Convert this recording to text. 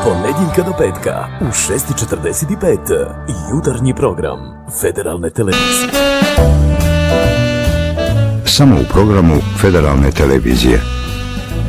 Ponedjeljka do petka u 6:45 jutarnji program Federalne televizije. Samo u programu Federalne televizije.